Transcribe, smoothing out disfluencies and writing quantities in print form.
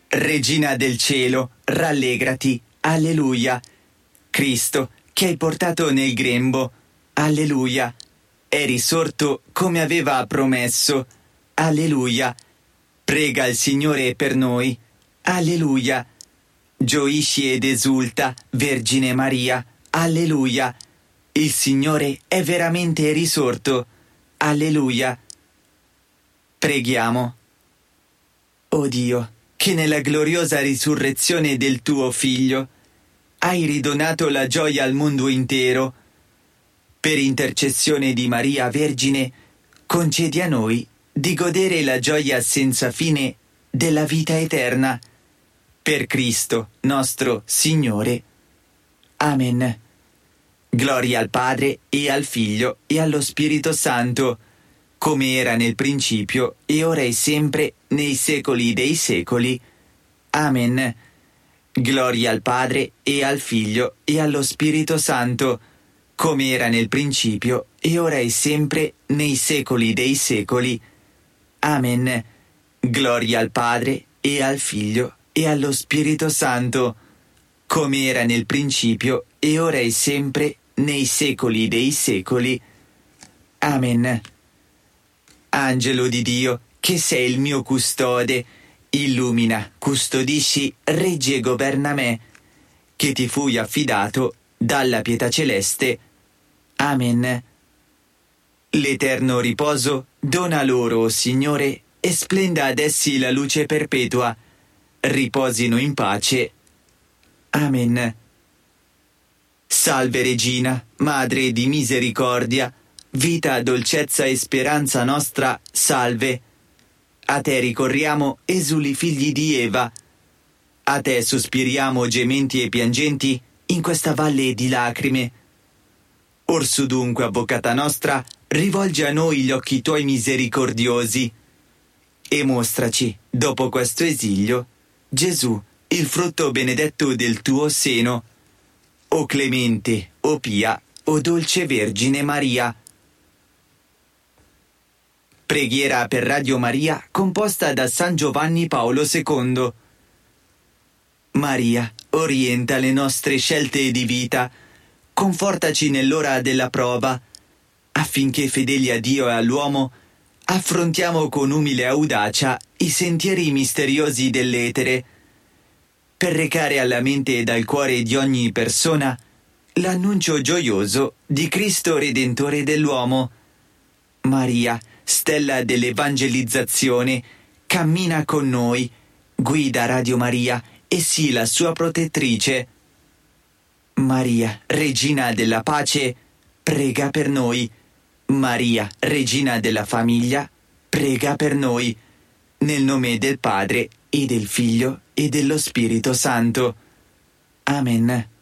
Regina del cielo, rallegrati, alleluia. Cristo, che hai portato nel grembo, alleluia. È risorto come aveva promesso, alleluia. Prega il Signore per noi, alleluia. Gioisci ed esulta, Vergine Maria, alleluia. Il Signore è veramente risorto, alleluia. Preghiamo. O Dio, che nella gloriosa risurrezione del tuo Figlio hai ridonato la gioia al mondo intero, per intercessione di Maria Vergine, concedi a noi di godere la gioia senza fine della vita eterna. Per Cristo nostro Signore. Amen. Gloria al Padre e al Figlio e allo Spirito Santo, come era nel principio e ora e sempre nei secoli dei secoli. Amen. Gloria al Padre e al Figlio e allo Spirito Santo, come era nel principio e ora e sempre nei secoli dei secoli. Amen. Gloria al Padre e al Figlio e allo Spirito Santo, come era nel principio e ora e sempre nei secoli dei secoli. Amen. Angelo di Dio, che sei il mio custode, illumina, custodisci, reggi e governa me, che ti fui affidato dalla pietà celeste. Amen. L'eterno riposo dona loro, o Signore, e splenda ad essi la luce perpetua. Riposino in pace. Amen. Salve Regina, Madre di misericordia, vita, dolcezza e speranza nostra, salve. A te ricorriamo, esuli figli di Eva. A te sospiriamo, gementi e piangenti, in questa valle di lacrime. Orsù dunque, Avvocata nostra, rivolgi a noi gli occhi tuoi misericordiosi e mostraci, dopo questo esilio, Gesù, il frutto benedetto del tuo seno. O clemente, o pia, o dolce Vergine Maria. Preghiera per Radio Maria composta da San Giovanni Paolo II. Maria, orienta le nostre scelte di vita, confortaci nell'ora della prova, affinché fedeli a Dio e all'uomo affrontiamo con umile audacia i sentieri misteriosi dell'etere, per recare alla mente ed al cuore di ogni persona l'annuncio gioioso di Cristo Redentore dell'uomo. Maria, stella dell'evangelizzazione, cammina con noi, guida Radio Maria e sii la sua protettrice. Maria, Regina della pace, prega per noi. Maria, Regina della famiglia, prega per noi. Nel nome del Padre e del Figlio e dello Spirito Santo. Amen.